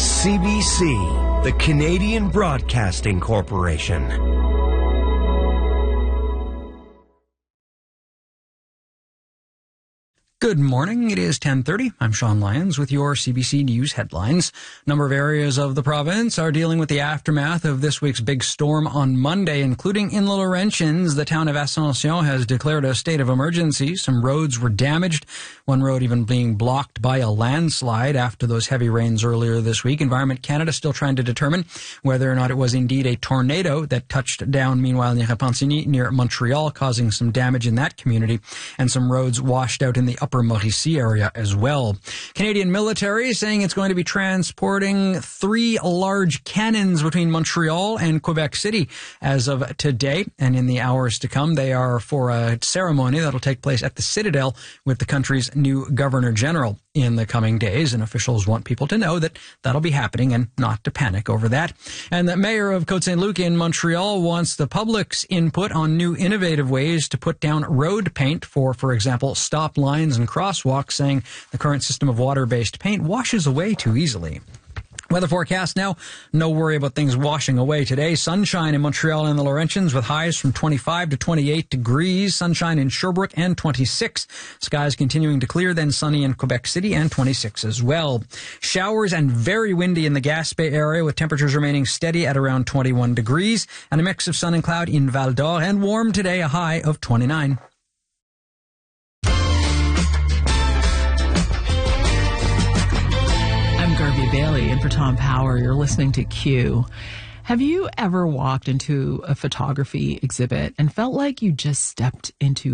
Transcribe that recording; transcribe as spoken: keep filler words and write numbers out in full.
C B C, the Canadian Broadcasting Corporation. Good morning. It is ten thirty. I'm Sean Lyons with your C B C News headlines. A number of areas of the province are dealing with the aftermath of this week's big storm on Monday, including in the Laurentians. The town of Ascension has declared a state of emergency. Some roads were damaged, one road even being blocked by a landslide after those heavy rains earlier this week. Environment Canada still trying to determine whether or not it was indeed a tornado that touched down, meanwhile, near Repentigny, near Montreal, causing some damage in that community, and some roads washed out in the upper Upper Mauricie area as well. Canadian military saying it's going to be transporting three large cannons between Montreal and Quebec City as of today, and in the hours to come. They are for a ceremony that'll take place at the Citadel with the country's new Governor General in the coming days, and officials want people to know that that'll be happening and not to panic over that. And the mayor of Côte-Saint-Luc in Montreal wants the public's input on new innovative ways to put down road paint for, for example, stop lines and crosswalks, saying the current system of water-based paint washes away too easily. Weather forecast now. No worry about things washing away today. Sunshine in Montreal and the Laurentians with highs from twenty-five to twenty-eight degrees. Sunshine in Sherbrooke and twenty-six. Skies continuing to clear, then sunny in Quebec City and twenty-six as well. Showers and very windy in the Gaspé area with temperatures remaining steady at around twenty-one degrees. And a mix of sun and cloud in Val d'Or, and warm today, a high of twenty-nine. Garvey Bailey in for Tom Power. You're listening to Q. Have you ever walked into a photography exhibit and felt like you just stepped into